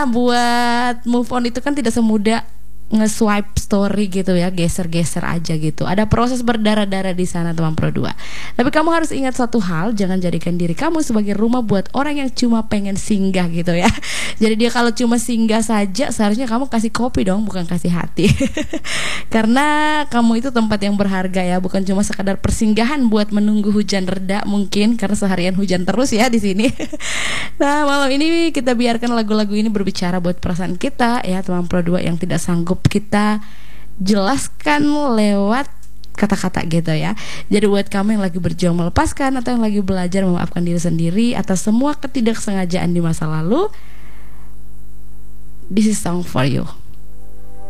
Karena buat move on itu kan tidak semudah nge-swipe story gitu ya, geser-geser aja gitu. Ada proses berdarah-darah di sana teman Pro 2. Tapi kamu harus ingat satu hal, jangan jadikan diri kamu sebagai rumah buat orang yang cuma pengen singgah gitu ya. Jadi dia kalau cuma singgah saja, seharusnya kamu kasih kopi dong, bukan kasih hati. Karena kamu itu tempat yang berharga ya, bukan cuma sekadar persinggahan buat menunggu hujan reda mungkin, karena seharian hujan terus ya di sini. Nah, malam ini kita biarkan lagu-lagu ini berbicara buat perasaan kita ya, teman Pro 2 yang tidak sanggup kita jelaskan lewat kata-kata gitu ya. Jadi buat kamu yang lagi berjuang melepaskan atau yang lagi belajar memaafkan diri sendiri atas semua ketidaksengajaan di masa lalu, this is song for you.